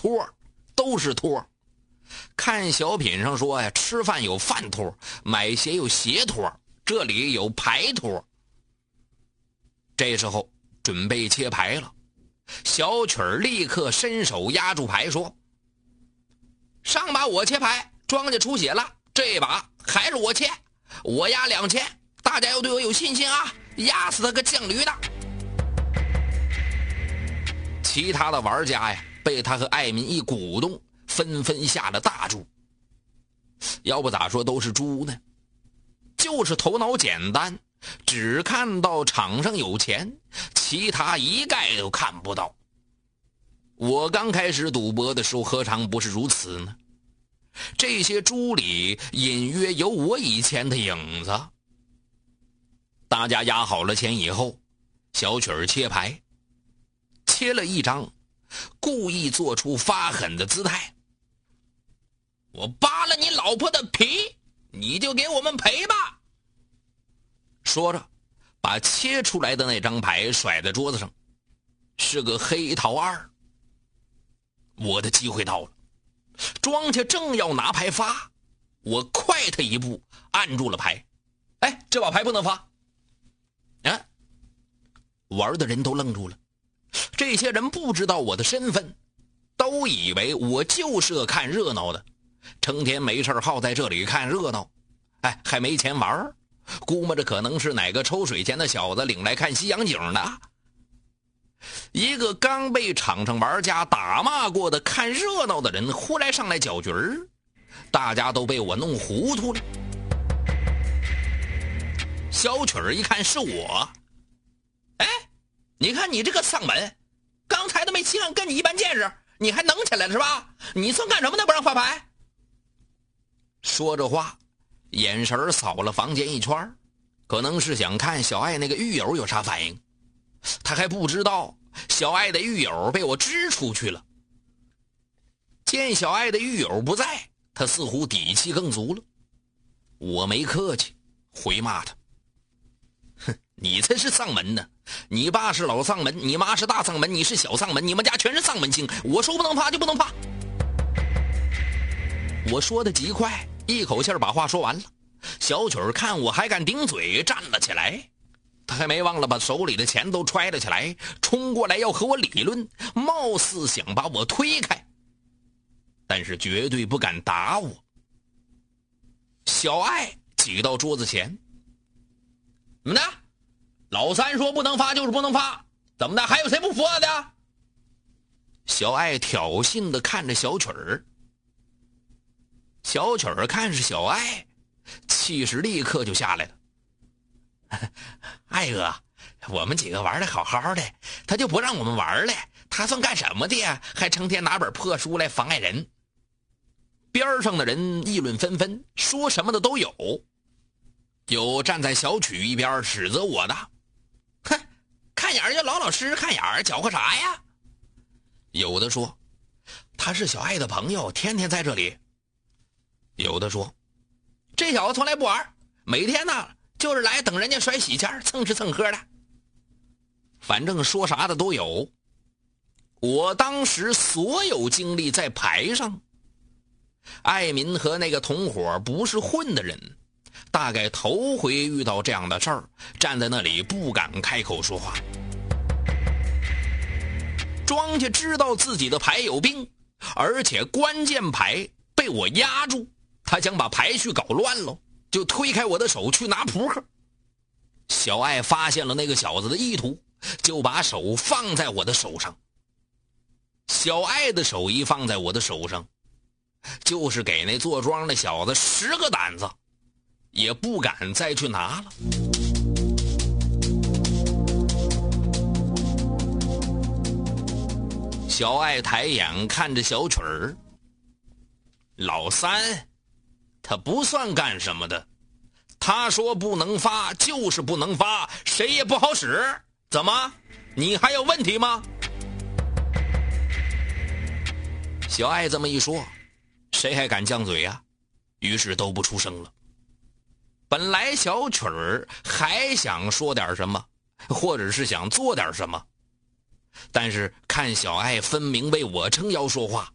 托，都是托。看小品上说呀，吃饭有饭托，买鞋有鞋托，这里有牌托。这时候准备切牌了，小曲儿立刻伸手压住牌说：上把我切牌，庄家出血了，这把还是我切，我压2000，大家要对我有信心啊，压死他个犟驴的。其他的玩家呀，被他和艾民一鼓动，纷纷下了大注。要不咋说都是猪呢，就是头脑简单，只看到场上有钱，其他一概都看不到。我刚开始赌博的时候何尝不是如此呢？这些猪里隐约有我以前的影子。大家压好了钱以后，小曲儿切牌，切了一张，故意做出发狠的姿态：我扒了你老婆的皮，你就给我们赔吧。说着把切出来的那张牌甩在桌子上，是个黑桃2。我的机会到了，庄家正要拿牌发，我快他一步按住了牌。哎，这把牌不能发。玩的人都愣住了，这些人不知道我的身份，都以为我就是个看热闹的，成天没事耗在这里看热闹，还没钱玩，估摸着可能是哪个抽水钱的小子领来看西洋景的。一个刚被场上玩家打骂过的看热闹的人忽然上来搅局儿，大家都被我弄糊涂了。小曲儿一看是我，你看你这个丧门，刚才都没稀罕跟你一般见识，你还能起来了是吧？你算干什么的不让发牌？说着话，眼神扫了房间一圈，可能是想看小爱那个狱友有啥反应。他还不知道小爱的狱友被我支出去了。见小爱的狱友不在，他似乎底气更足了。我没客气，回骂他：哼，你才是丧门呢！你爸是老丧门，你妈是大丧门，你是小丧门，你们家全是丧门星，我说不能发就不能发。我说的极快，一口气把话说完了。小曲儿看我还敢顶嘴，站了起来，他还没忘了把手里的钱都揣了起来，冲过来要和我理论，貌似想把我推开，但是绝对不敢打我。小爱挤到桌子前：怎么的？老三说不能发就是不能发，怎么的？还有谁不服我的？小爱挑衅地看着小曲儿。小曲儿看是小爱，气势立刻就下来了。爱哥，我们几个玩的好好的，他就不让我们玩了，他算干什么的呀？还成天拿本破书来妨碍人。边上的人议论纷纷，说什么的都有。有站在小曲一边指责我的：哼，看眼儿就老老实实看眼儿，搅和啥呀？有的说他是小爱的朋友，天天在这里。有的说这小子从来不玩，每天呢就是来等人家甩喜钱蹭吃蹭喝的。反正说啥的都有。我当时所有精力在牌上。艾民和那个同伙不是混的人，大概头回遇到这样的事儿，站在那里不敢开口说话。庄家知道自己的牌有病，而且关键牌被我压住，他想把牌序搞乱了，就推开我的手去拿扑克。小爱发现了那个小子的意图，就把手放在我的手上。小爱的手一放在我的手上，就是给那坐庄的小子10个胆子，也不敢再去拿了。小爱抬眼看着小曲儿，老三他不算干什么的，他说不能发就是不能发，谁也不好使。怎么，你还有问题吗？小爱这么一说，谁还敢犟嘴呀？于是都不出声了。本来小曲儿还想说点什么，或者是想做点什么，但是看小爱分明为我撑腰说话，